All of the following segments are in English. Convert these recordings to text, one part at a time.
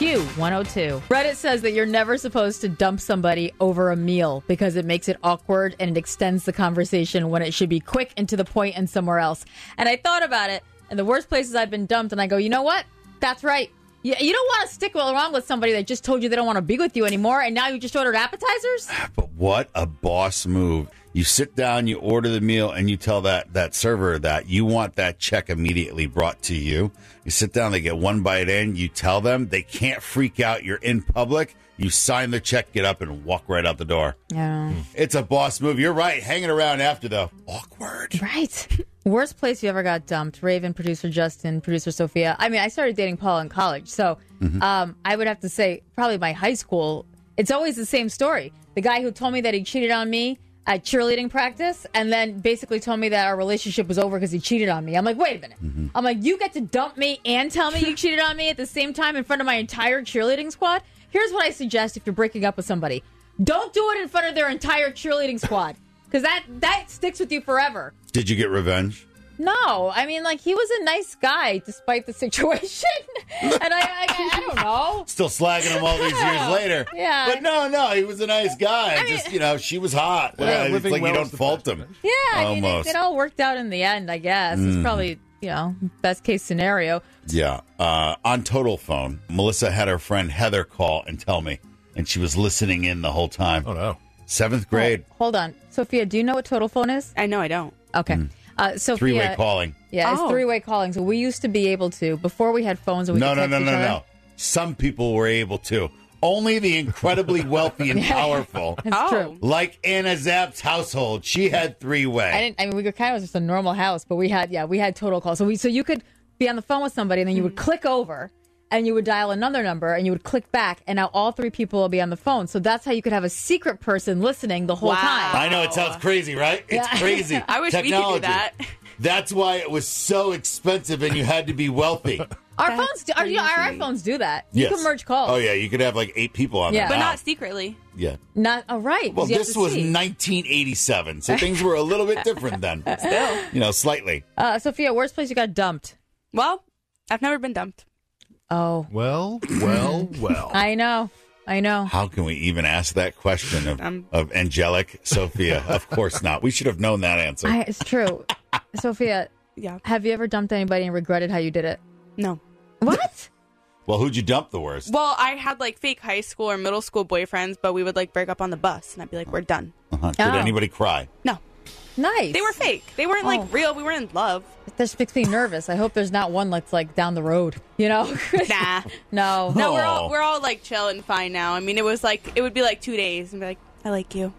Q102. Reddit says that you're never supposed to dump somebody over a meal because it makes it awkward and it extends the conversation when it should be quick and to the point and somewhere else. And I thought about it, and the worst places I've been dumped, and I go, you know what? That's right. You don't want to stick around with somebody that just told you they don't want to be with you anymore, and now you just ordered appetizers? But what a boss move. You sit down, you order the meal, and you tell that server that you want that check immediately brought to you. You sit down, they get one bite in, you tell them, they can't freak out, you're in public, you sign the check, get up, and walk right out the door. Yeah. It's a boss move. You're right. Hanging around after, though. Awkward. Right. Worst place you ever got dumped? Raven, producer Justin, producer Sophia. I mean, I started dating Paul in college, so I would have to say probably my high school. It's always the same story. The guy who told me that he cheated on me at cheerleading practice and then basically told me that our relationship was over because he cheated on me. I'm like, wait a minute. I'm like, you get to dump me and tell me you cheated on me at the same time in front of my entire cheerleading squad? Here's what I suggest if you're breaking up with somebody. Don't do it in front of their entire cheerleading squad because that sticks with you forever. Did you get revenge? No. I mean, like, he was a nice guy despite the situation. And I don't know. Still slagging him all these years later. Yeah. But no, he was a nice guy. I mean, just, she was hot. Yeah, It's living like well you is don't the fault best. him. Yeah, I mean, Almost. it all worked out in the end, I guess. It's probably, best case scenario. Yeah. On Total Phone, Melissa had her friend Heather call and tell me, and she was listening in the whole time. Oh, no. 7th grade. Oh, hold on. Sophia, do you know what Total Phone is? I know I don't. Okay. Sophia, Three-way calling. Yeah, it's Oh. three-way calling. So we used to be able to, before we had phones and we No. could text each other. No. Some people were able to. Only the incredibly wealthy and powerful. That's true. Like Anna Zapp's household. She had three-way. We were kind of just a normal house, but we had total calls. So you could be on the phone with somebody and then you would click over and you would dial another number and you would click back and now all three people will be on the phone. So that's how you could have a secret person listening the whole Wow. time. I know, it sounds crazy, right? It's crazy. I wish Technology. we could do that. That's why it was so expensive and you had to be wealthy. Our That's phones, our iPhones do that. Yes. You can merge calls. Oh, yeah. You could have like 8 people on Yeah. there. But now. not secretly. Yeah. Not right. Well, 'cause you have this to was see. 1987, so things were a little bit different then. Still. Slightly. Sophia, worst place you got dumped? Well, I've never been dumped. Oh, Well. I know. How can we even ask that question of angelic Sophia? Of course not. We should have known that answer. It's true. Sophia, Yeah. have you ever dumped anybody and regretted how you did it? No. What? Well, who'd you dump the worst? Well, I had like fake high school or middle school boyfriends, but we would like break up on the bus and I'd be like, we're done. Did Oh. anybody cry? No. Nice. They were fake. They weren't Oh. like real. We weren't in love. This makes me nervous. I hope there's not one that's like down the road. Nah. No. No, Oh. we're all like chill and fine now. I mean, it would be like 2 days and be like, I like you.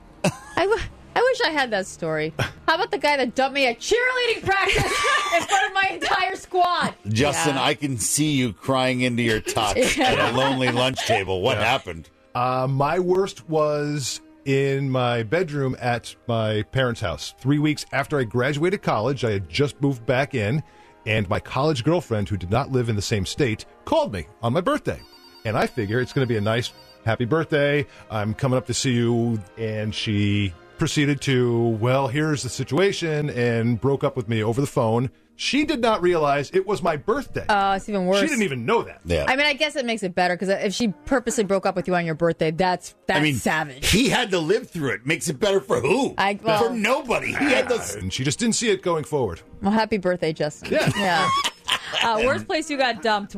I wish I had that story. How about the guy that dumped me at cheerleading practice in front of my entire squad? Justin, Yeah. I can see you crying into your tux at a lonely lunch table. What happened? My worst was in my bedroom at my parents' house. 3 weeks after I graduated college, I had just moved back in, and my college girlfriend, who did not live in the same state, called me on my birthday. And I figure it's going to be a nice, happy birthday. I'm coming up to see you. And she proceeded to, well, here's the situation, and broke up with me over the phone. She did not realize it was my birthday. Oh, it's even worse. She didn't even know that. Yeah. I mean, I guess it makes it better because if she purposely broke up with you on your birthday, that's savage. He had to live through it. Makes it better for who? Well- for nobody. He had to. And she just didn't see it going forward. Well, happy birthday, Justin. Yeah. Worst place you got dumped?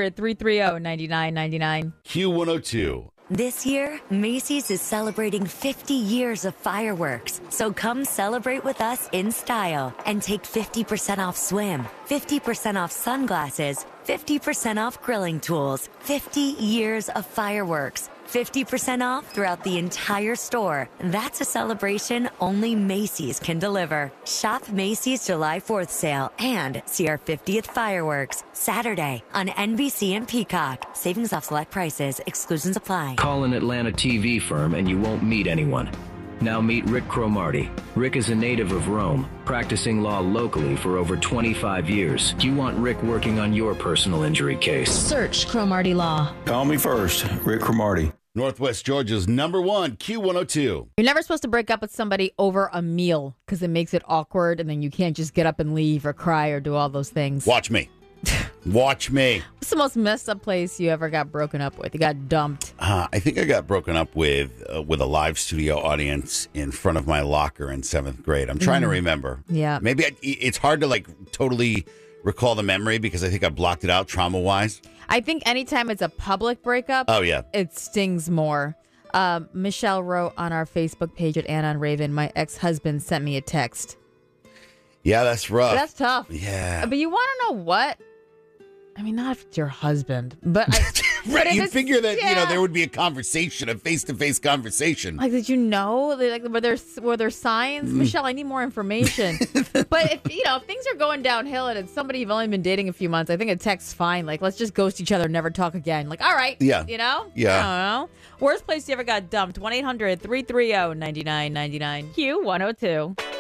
1-800-330-9999. Q102. This year, Macy's is celebrating 50 years of fireworks. So come celebrate with us in style and take 50% off swim, 50% off sunglasses, 50% off grilling tools, 50 years of fireworks, 50% off throughout the entire store. That's a celebration only Macy's can deliver. Shop Macy's July 4th sale and see our 50th fireworks Saturday on NBC and Peacock. Savings off select prices. Exclusions apply. Call an Atlanta TV firm and you won't meet anyone. Now meet Rick Cromartie. Rick is a native of Rome, practicing law locally for over 25 years. Do you want Rick working on your personal injury case? Search Cromartie Law. Call me first, Rick Cromartie. Northwest Georgia's #1 Q102. You're never supposed to break up with somebody over a meal because it makes it awkward and then you can't just get up and leave or cry or do all those things. Watch me. Watch me. What's the most messed up place you ever got broken up with? You got dumped. I think I got broken up with a live studio audience in front of my locker in 7th grade. I'm trying to remember. Yeah. Maybe it's hard to like totally recall the memory because I think I blocked it out trauma-wise. I think anytime it's a public breakup, Oh, yeah. it stings more. Michelle wrote on our Facebook page at Anna and Raven, my ex-husband sent me a text. Yeah, that's rough. That's tough. Yeah. But you want to know what? I mean, not if it's your husband, but Right, if you it's- figure that yeah. there would be a conversation, a face-to-face conversation. Like, did you know? Like, were there signs? Michelle, I need more information. But if if things are going downhill and it's somebody you've only been dating a few months, I think a text's fine. Like, let's just ghost each other, never talk again. Like, all right. Yeah. Yeah. I don't know. Worst place you ever got dumped? 1-800-330-9999. Q102.